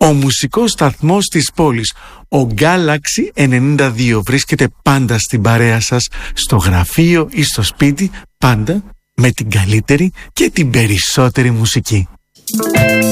ο μουσικός σταθμός της πόλης. Ο Galaxy 92 βρίσκεται πάντα στην παρέα σας, στο γραφείο ή στο σπίτι, πάντα με την καλύτερη και την περισσότερη μουσική.